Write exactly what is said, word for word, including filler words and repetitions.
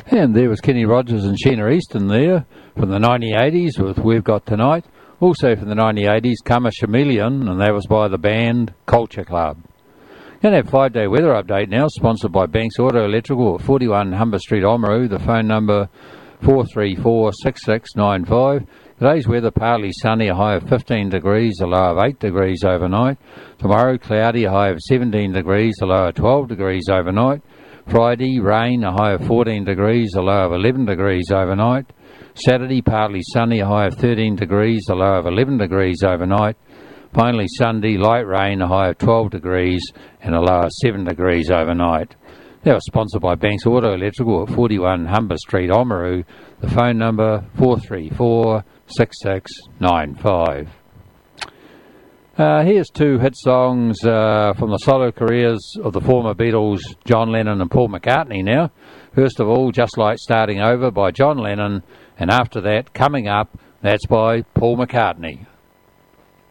And there was Kenny Rogers and Sheena Easton there from the nineteen eighties with We've Got Tonight. Also from the nineteen eighties, Come a Chameleon, and that was by the band Culture Club. Going to have five-day weather update now, sponsored by Banks Auto Electrical at forty-one Humber Street, Oamaru. The phone number four three four, six six nine five. Today's weather partly sunny, a high of fifteen degrees, a low of eight degrees overnight. Tomorrow cloudy, a high of seventeen degrees, a low of twelve degrees overnight. Friday rain, a high of fourteen degrees, a low of eleven degrees overnight. Saturday partly sunny, a high of thirteen degrees, a low of eleven degrees overnight. Finally Sunday light rain, a high of twelve degrees and a low of seven degrees overnight. That was sponsored by Banks Auto Electrical at forty-one Humber Street, Oamaru. The phone number four three four, six six nine five. Uh, here's two hit songs uh, from the solo careers of the former Beatles, John Lennon and Paul McCartney now. First of all, Just Like Starting Over by John Lennon, and after that, Coming Up, that's by Paul McCartney.